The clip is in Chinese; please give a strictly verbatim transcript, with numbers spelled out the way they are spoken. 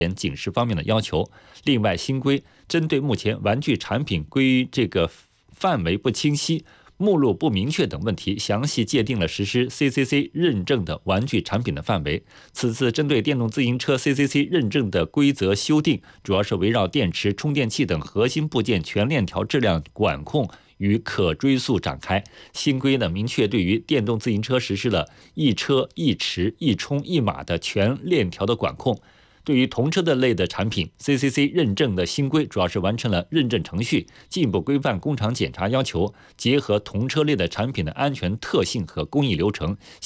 警示方面的要求。另外，新规针对目前玩具产品归这个范围不清晰、目录不明确等问题，详细界定了实施 C C C 认证的玩具产品的范围。此次针对电动自行车 C C C 认证的规则修订，主要是围绕电池、充电器等核心部件全链条质量管控与可追溯展开。新规呢，明确对于电动自行车实施了一车一池一充一码的全链条的管控。对于同车的类的产品 ，C C C 认证的新规主要是完成了认证程序，进一步规范工厂检查要求，结合同车类的产品的安全特性和工艺流程。